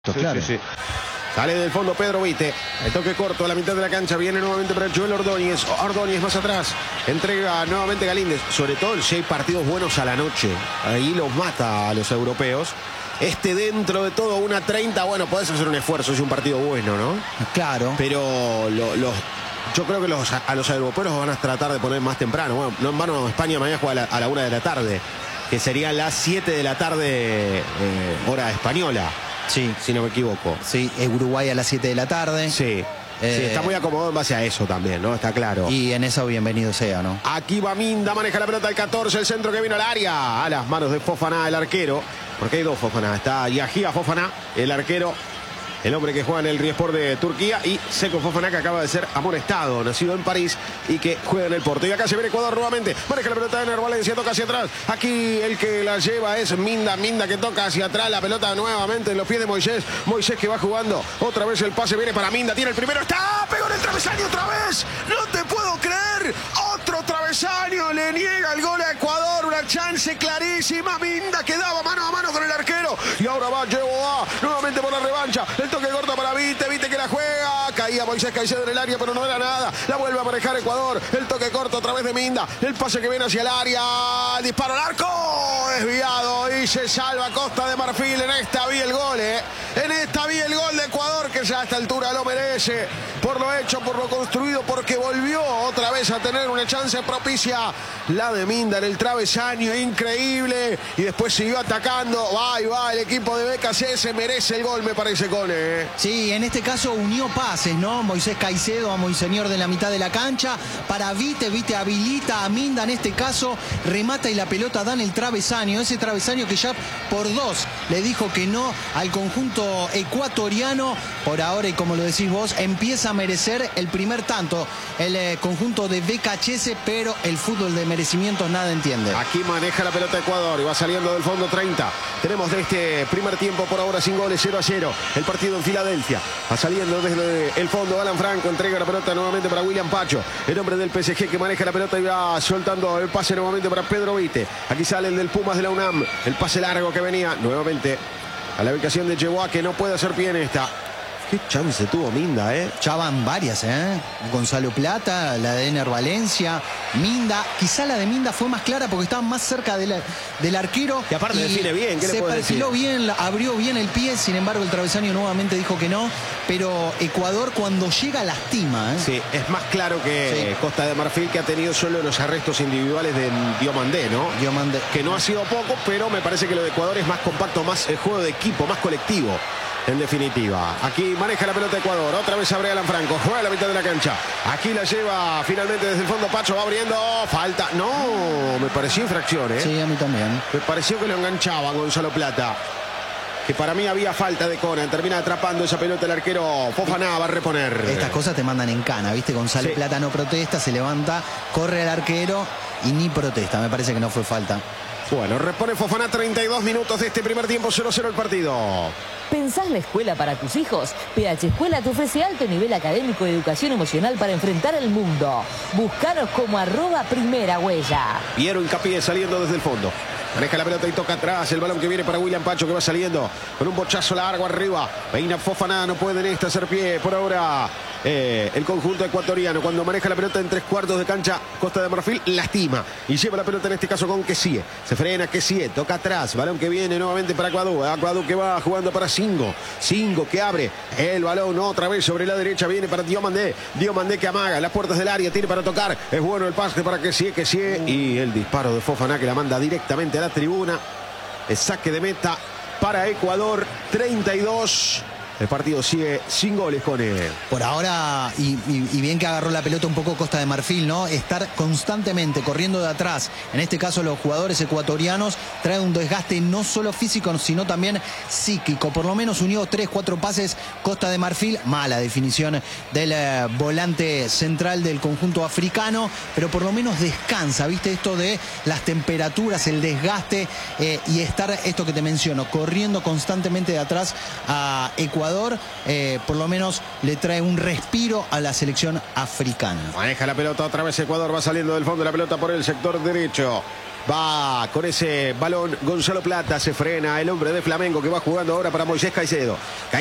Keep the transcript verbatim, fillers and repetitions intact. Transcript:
Sí, claro. sí, sí. Sale del fondo Pedro Vite. El toque corto a la mitad de la cancha. Viene nuevamente para Joel Ordóñez. Ordóñez más atrás. Entrega nuevamente Galíndez. Sobre todo si hay partidos buenos a la noche. Ahí los mata a los europeos. Este dentro de todo, una treinta. Bueno, podés hacer un esfuerzo. Es un partido bueno, ¿no? Claro. Pero lo, los... Yo creo que los, a los europeos los van a tratar de poner más temprano. Bueno, no en vano España mañana juega a la, a la una de la tarde. Que sería las siete de la tarde, eh, hora española. Sí. Si no me equivoco. Sí, Uruguay a las siete de la tarde. Sí. Eh, sí, está muy acomodado en base a eso también, ¿no? Está claro. Y en eso bienvenido sea, ¿no? Aquí va Minda, maneja la pelota el catorce, el centro que vino al área. A las manos de Fofana, el arquero. Porque hay dos Fofana. Está Yahia Fofana, el arquero. El hombre que juega en el Riesport de Turquía, y Seko Fofana, que acaba de ser amonestado, nacido en París y que juega en el Porto. Y acá se viene Ecuador nuevamente. Maneja la pelota de Ener Valencia, toca hacia atrás. Aquí el que la lleva es Minda. Minda que toca hacia atrás. La pelota nuevamente en los pies de Moisés. Moisés que va jugando. Otra vez el pase viene para Minda. Tiene el primero. ¡Está! ¡Pegó en el travesaño otra vez! ¡No te puedo creer! ¡Otro travesaño! Le niega el gol a Ecuador. Una chance clarísima. Minda quedaba mano a mano con el arquero. Y ahora va Yeboah nuevamente por la revancha. El toque corto para Vite, Vite que la juega. Caía Moisés Caicedo en el área, pero no era nada. La vuelve a manejar Ecuador. El toque corto a través de Minda. El pase que viene hacia el área. El disparo al arco. Desviado y se salva Costa de Marfil. En esta vi el gol, ¿eh? En esta vi el gol de Ecuador, que ya a esta altura lo merece. Por lo hecho, por lo construido, porque volvió otra vez a tener una chance propicia. La de Minda en el travesaño, increíble. Y después siguió atacando. Va y va el equipo de B K C. Se merece el gol, me parece, Cone. Sí, en este caso unió pases, ¿no? Moisés Caicedo a Monseñor de la mitad de la cancha. Para Vite, Vite habilita a Minda en este caso. Remata y la pelota da en el travesaño. Ese travesaño que ya por dos le dijo que no al conjunto ecuatoriano. Por ahora, y como lo decís vos, empieza a merecer el primer tanto el eh, conjunto de B K C S, pero el fútbol de merecimientos nada entiende. Aquí maneja la pelota Ecuador y va saliendo del fondo treinta. Tenemos de este primer tiempo por ahora sin goles, cero a cero. El partido en Filadelfia. Va saliendo desde el fondo Alan Franco. Entrega la pelota nuevamente para William Pacho, el hombre del P S G que maneja la pelota y va soltando el pase nuevamente para Pedro Vite. Aquí sale el del Pumas de la UNAM. El pase largo que venía nuevamente a la ubicación de Yeboah, que no puede hacer pie en esta. Qué chance tuvo Minda, ¿eh? Ya van varias, ¿eh? Gonzalo Plata, la de Ener Valencia, Minda. Quizá la de Minda fue más clara porque estaba más cerca de la, del arquero. Y aparte define bien, ¿qué le se puedo perfiló decir? bien, abrió bien el pie. Sin embargo, el travesaño nuevamente dijo que no. Pero Ecuador, cuando llega, lastima, ¿eh? Sí, es más claro que Sí. Costa de Marfil, que ha tenido solo los arrestos individuales de Diomandé, ¿no? Diomandé. Que no ha sido poco, pero me parece que lo de Ecuador es más compacto, más el juego de equipo, más colectivo. En definitiva, aquí maneja la pelota Ecuador. Otra vez abre Alan Franco. Juega a la mitad de la cancha. Aquí la lleva finalmente desde el fondo Pacho. Va abriendo. Falta. No, me pareció infracción, ¿eh? Sí, a mí también. Me pareció que lo enganchaba Gonzalo Plata. Que para mí había falta de Conan. Termina atrapando esa pelota el arquero Fofana. Va a reponer. Estas cosas te mandan en cana, ¿viste? Gonzalo Sí. Plata no protesta, se levanta, corre al arquero y ni protesta. Me parece que no fue falta. Bueno, repone Fofana. Treinta y dos minutos de este primer tiempo. cero cero el partido. ¿Pensás la escuela para tus hijos? P H Escuela te ofrece alto nivel académico y educación emocional para enfrentar el mundo. Búscanos como arroba primera huella. Piero Hincapié saliendo desde el fondo. Maneja la pelota y toca atrás. El balón que viene para William Pacho, que va saliendo con un bochazo largo arriba. Peina Fofana, no puede en esta hacer pie por ahora. Eh, el conjunto ecuatoriano, cuando maneja la pelota en tres cuartos de cancha, Costa de Marfil lastima y lleva la pelota en este caso con Kessie. Se frena Kessie, toca atrás. Balón que viene nuevamente para Acuadú. Acuadú que va jugando para Singo. Singo que abre el balón otra vez sobre la derecha. Viene para Diomandé. Diomandé que amaga las puertas del área. Tiene para tocar. Es bueno el pase para Kessie. Kessie. Y el disparo de Fofana que la manda directamente a la tribuna. El saque de meta para Ecuador. treinta y dos. El partido sigue sin goles con él. Por ahora, y, y, y bien que agarró la pelota un poco Costa de Marfil, ¿no? Estar constantemente corriendo de atrás, en este caso los jugadores ecuatorianos, trae un desgaste no solo físico, sino también psíquico. Por lo menos unió tres, cuatro pases Costa de Marfil. Mala definición del eh, volante central del conjunto africano, pero por lo menos descansa, ¿viste? Esto de las temperaturas, el desgaste eh, y estar, esto que te menciono, corriendo constantemente de atrás a Ecuador. Eh, por lo menos le trae un respiro a la selección africana. Maneja la pelota otra vez Ecuador, va saliendo del fondo de la pelota por el sector derecho. Va con ese balón Gonzalo Plata, se frena el hombre de Flamengo que va jugando ahora para Moisés Caicedo.